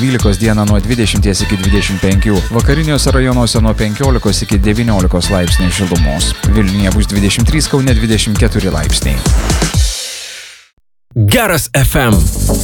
12, dieną nuo 20 iki 25, vakariniuose rajonuose nuo 15 iki 19 laipsnių šilumos. Vilniuje bus 23, Kaune 24 laipsniai. Geras FM.